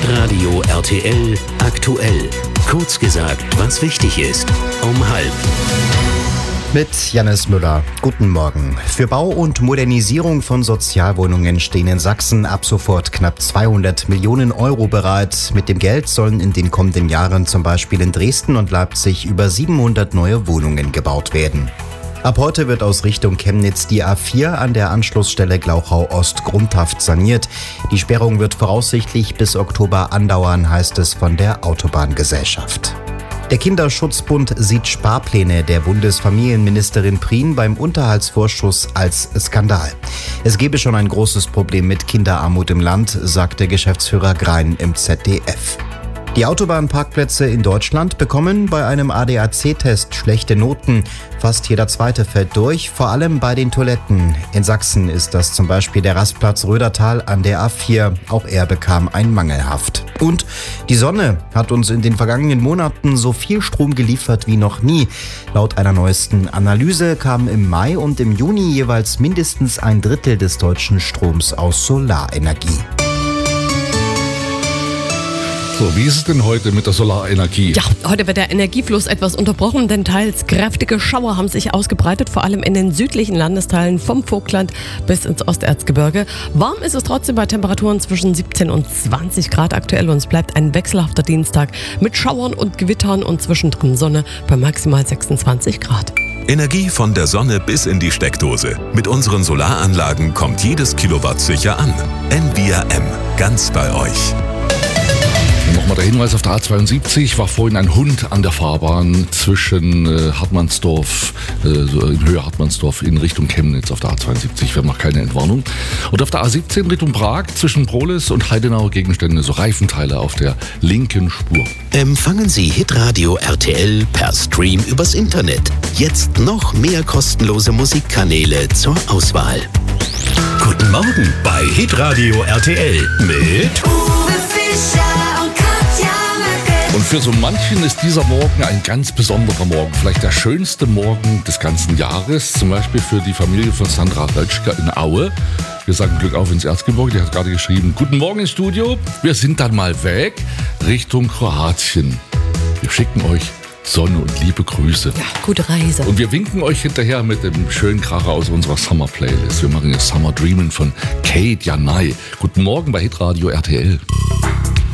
Hitradio RTL aktuell. Kurz gesagt, was wichtig ist. Um 12:30. Mit Jannis Müller. Guten Morgen. Für Bau und Modernisierung von Sozialwohnungen stehen in Sachsen ab sofort knapp 200 Millionen Euro bereit. Mit dem Geld sollen in den kommenden Jahren zum Beispiel in Dresden und Leipzig über 700 neue Wohnungen gebaut werden. Ab heute wird aus Richtung Chemnitz die A4 an der Anschlussstelle Glauchau-Ost grundhaft saniert. Die Sperrung wird voraussichtlich bis Oktober andauern, heißt es von der Autobahngesellschaft. Der Kinderschutzbund sieht Sparpläne der Bundesfamilienministerin Prien beim Unterhaltsvorschuss als Skandal. Es gebe schon ein großes Problem mit Kinderarmut im Land, sagte Geschäftsführer Grein im ZDF. Die Autobahnparkplätze in Deutschland bekommen bei einem ADAC-Test schlechte Noten. Fast jeder zweite fällt durch, vor allem bei den Toiletten. In Sachsen ist das zum Beispiel der Rastplatz Rödertal an der A4. Auch er bekam ein Mangelhaft. Und die Sonne hat uns in den vergangenen Monaten so viel Strom geliefert wie noch nie. Laut einer neuesten Analyse kam im Mai und im Juni jeweils mindestens ein Drittel des deutschen Stroms aus Solarenergie. So, wie ist es denn heute mit der Solarenergie? Ja, heute wird der Energiefluss etwas unterbrochen, denn teils kräftige Schauer haben sich ausgebreitet, vor allem in den südlichen Landesteilen vom Vogtland bis ins Osterzgebirge. Warm ist es trotzdem bei Temperaturen zwischen 17 und 20 Grad aktuell und es bleibt ein wechselhafter Dienstag mit Schauern und Gewittern und zwischendrin Sonne bei maximal 26 Grad. Energie von der Sonne bis in die Steckdose. Mit unseren Solaranlagen kommt jedes Kilowatt sicher an. NVRM, ganz bei euch. Nochmal der Hinweis auf der A72, war vorhin ein Hund an der Fahrbahn zwischen Hartmannsdorf, in Höhe Hartmannsdorf in Richtung Chemnitz auf der A72, wir haben noch keine Entwarnung. Und auf der A17 Richtung Prag zwischen Prohlis und Heidenauer Gegenstände, so Reifenteile auf der linken Spur. Empfangen Sie Hitradio RTL per Stream übers Internet. Jetzt noch mehr kostenlose Musikkanäle zur Auswahl. Guten Morgen bei Hitradio RTL mit Uwe Fischer. Und für so manchen ist dieser Morgen ein ganz besonderer Morgen, vielleicht der schönste Morgen des ganzen Jahres, zum Beispiel für die Familie von Sandra Rötschker in Aue. Wir sagen Glück auf ins Erzgebirge, die hat gerade geschrieben, guten Morgen ins Studio, wir sind dann mal weg Richtung Kroatien. Wir schicken euch Sonne und liebe Grüße. Ja, gute Reise. Und wir winken euch hinterher mit dem schönen Kracher aus unserer Summer Playlist. Wir machen jetzt Summer Dreamin' von Kate Janai. Guten Morgen bei Hitradio RTL.